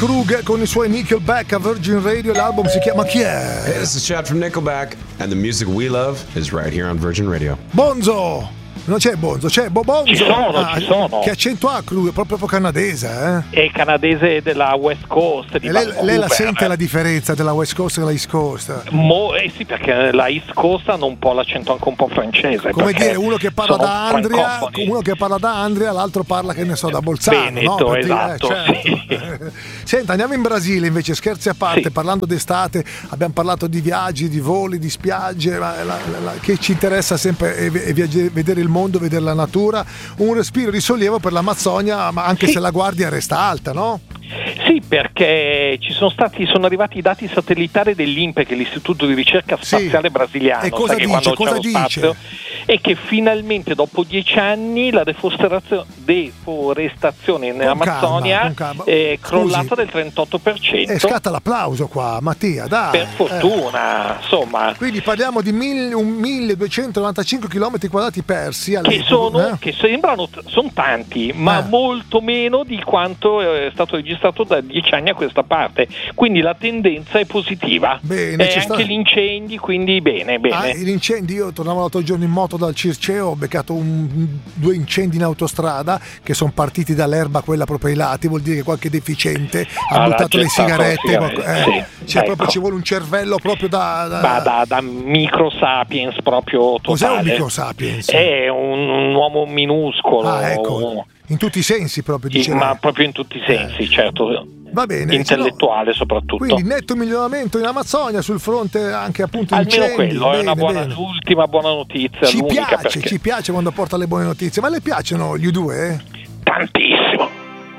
Krug con i suoi Nickelback a Virgin Radio. L'album si chiama Chi è? Hey, this is Chad from Nickelback, and the music we love is right here on Virgin Radio. Bonzo! Non c'è Bonzo, c'è Bonzo. Ci sono. Che accento ha Krug? È proprio canadese, È canadese della West Coast. Di lei la sente la differenza della West Coast e della East Coast? Sì, perché la East Coast hanno un po' l'accento anche un po' francese. Come dire, uno che parla da Andria, l'altro parla, che ne so, da Bolzano. Veneto, no? esatto. Certo. Sì. Senta, andiamo in Brasile invece, scherzi a parte, Sì. Parlando d'estate, abbiamo parlato di viaggi, di voli, di spiagge, ma che ci interessa sempre è vedere il mondo, vedere la natura, un respiro di sollievo per l'Amazzonia, ma anche se la guardia resta alta, no? Sì, perché sono arrivati i dati satellitari dell'INPE, che è l'Istituto di Ricerca Spaziale Brasiliano. E cosa dice? E che finalmente dopo 10 anni la deforestazione in Amazzonia è crollata del 38%. Scatta l'applauso qua, Mattia, dai. Per fortuna, insomma. Quindi parliamo di 1295 km quadrati persi che sembrano sono tanti, ma molto meno di quanto è stato registrato da 10 anni a questa parte. Quindi la tendenza è positiva. Bene, anche gli incendi, quindi bene. Gli incendi, io tornavo l'altro giorno in moto dal Circeo, ho beccato 2 incendi in autostrada che sono partiti dall'erba quella proprio ai lati, vuol dire che qualche deficiente ha buttato le sigarette. Proprio ci vuole un cervello proprio da micro sapiens proprio totale. Cos'è un micro sapiens? È un uomo minuscolo. Ecco. In tutti i sensi proprio, dice. Ma proprio in tutti i sensi, certo. Va bene, intellettuale soprattutto. Quindi netto miglioramento in Amazzonia sul fronte anche appunto almeno incendi. Quello è l'ultima buona notizia. Ci piace quando porta le buone notizie. Ma le piacciono gli U2? Tantissimo.